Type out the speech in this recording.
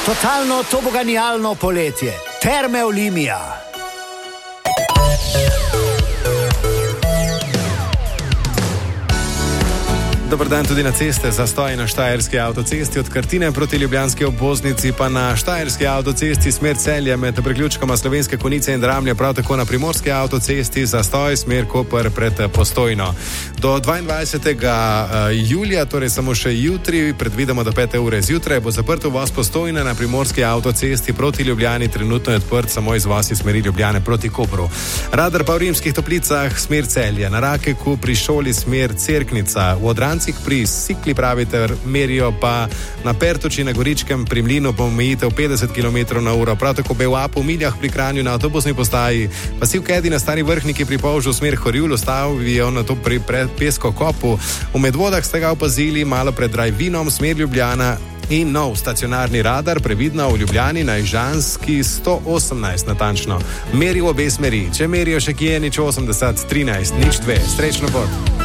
Totalno toboganijalno poletje. Terme Olimia. Dobar dan tudi na ceste. Zastoj na Štajerski avtocesti od Krtine proti ljubljanski obvoznici, pa na Štajerski avtocesti smer Celja med priključkoma Slovenske Konjice in Dramlja, prav tako na Primorski avtocesti zastoj smer Koper pred Postojno. Do 22. julija, torej samo še jutri, predvidamo do 5. ure zjutraj, bo zaprt uvoz Postojna na Primorski avtocesti proti Ljubljani, trenutno je odprt samo izvoz iz smeri Ljubljane proti Kopru. Radar pa v Rimskih Toplicah smer Celja, na Rakeku pri šoli smer Cerknica, v Odrancih pri Sikli pravite merijo, pa na Pertoči na Goričkem pri Mlinu pomejitev 50 km/h, prav tako Bevapu v Miljah pri Kranju na avtobusni postaji, pa si v Kedi na Stari Vrhniki pri Polžu smer Horjul ustavijo na to pri Peskokopu. V Medvodah ste ga opazili malo pred Drive-inom smer Ljubljana in nov stacionarni radar, previdno v Ljubljani na Ižanski 118 natančno. Meri v obe smeri, če merijo še kje, nič 80, 13, nič 2. Srečno pot.